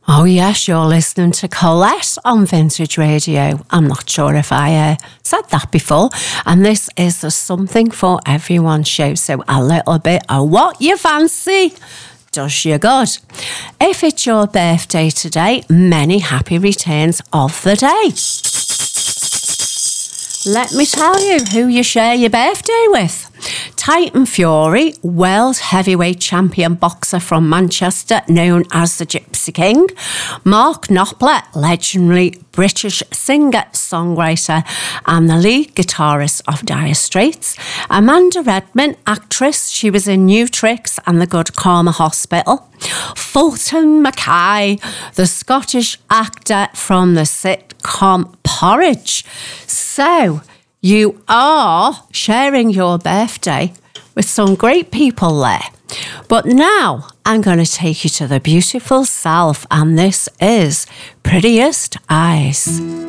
Oh yes, you're listening to Colette on Vintage Radio. I'm not sure if I said that before. And this is the Something for Everyone show. So a little bit of what you fancy does you good. If it's your birthday today, many happy returns of the day. Let me tell you who you share your birthday with. Tyson Fury, world heavyweight champion boxer from Manchester, known as the Gypsy King. Mark Knopfler, legendary British singer, songwriter, and the lead guitarist of Dire Straits. Amanda Redman, actress. She was in New Tricks and The Good Karma Hospital. Fulton Mackay, the Scottish actor from the sitcom Porridge. So, you are sharing your birthday with some great people there. But now I'm going to take you to the beautiful South, and this is Prettiest Eyes.